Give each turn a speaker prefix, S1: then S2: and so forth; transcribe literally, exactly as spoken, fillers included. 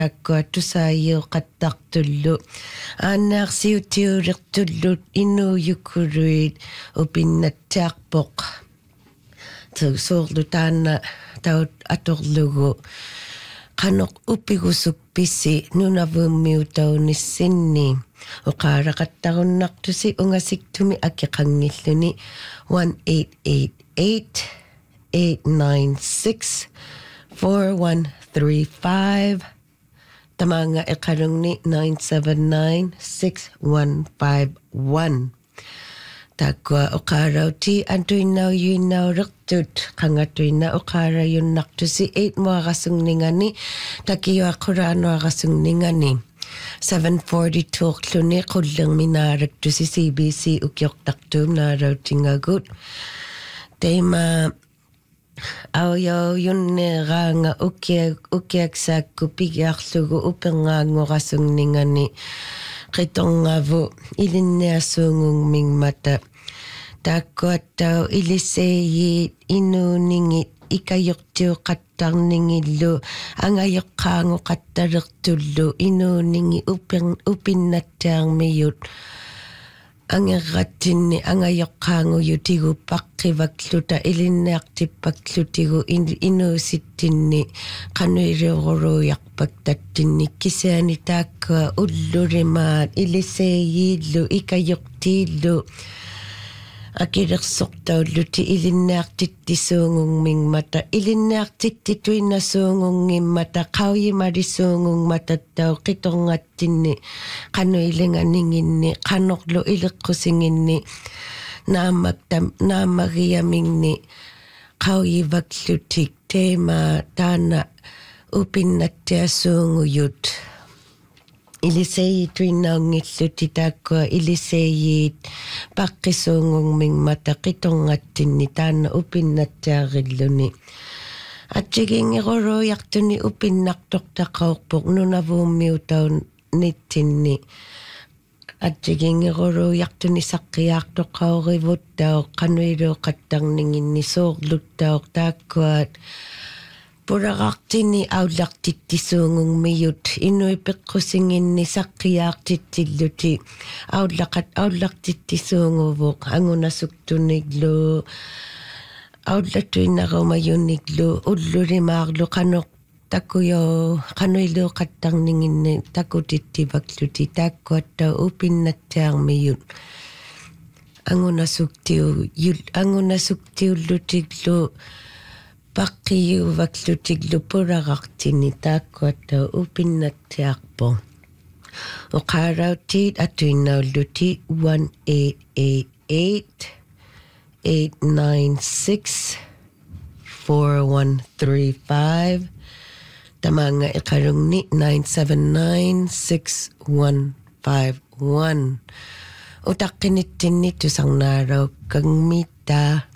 S1: Akkuatusaayio qattartullu aannaarsiutiulertullut inuuyukkuruit upinnattaarpoq tuusuurlu taanna taut atorlugu qanoq upigusuk pissi nunavummiu taunissinni uqaaraqattarunnartusi ungasiktumi akiqangilluni one eight eight eight, eight nine six, four one three five Tamanga iqarungni nine seven nine, six one five one. Takwa uqarauti antuinau yuinau riqtut qangatuina uqara yunnaqtusi eight muaqasungningani takiwa quranuaqasunningani. seven forty-two qluni qullingminaaraktusi C B C ukiortartuum naarautingagut. Teima Auyo yunne ranga ukia ukiaksakku pigiarlugu upengaangorasungningani qitongavu ilinneassuungungmingmata taakkuattau iliseeyit inuuningit ikayortiuqattarningillu angayoqqaangoqattalertullu inuuningi upen upinnattaarmiyut angerrattinni angayoqqaanguyutigu paqqivakluta ilinneartippakklutigu inuusittinni qanuiliuruuyarpak tattinni kisaani taakkua ullurimaat iliseeyiillu ikayortiillu akilersortaulluti ilinneartittisuungungmingmata ilinneartittituinnasuungunggimmata qauyimalisuungungmatattau qitorngattinni qanuilinganinginni qanorlu ileqqusinginni naammaktam naammagiamingni qauyivaklutik teema taana upinnattiassuunguyut Ilisei tuinnaungilluti taakkua iliseiit paqqisuungungmingmata qitorngattinni taanna upinnattiarilluni atsigingiruluiartuni upinnartortaqaorpoq nunavuummiutaun nittinni atsigingiruluiartuni saqqiaartoqaurivut tau qanuiluuqattarninginni soorluttaoq taakkuat Puraqartini aullartittisuungungmiyut inuipeqqusinginni saqqiaartittilluti aullaqat aullartittisuunguvuq angunasuktuniglu aullatuinnarumayuniglu ullulimaarlu qanoq takuyo qanuiluuqattarninginni takutittivakluti taakkuattau upinnattaarmiyut angunasuktiu yul angunasuktiullutiglu Paqqiyuvaklutiglu puraqartini taakkuattau upinnattiarpo. Uqaarautit atuinnaulluti one eight eight eight, eight nine six, four one three five. Tamanga iqarungni nine seven nine, six one five one. Utaqqinittinni tusarnaarau kangmita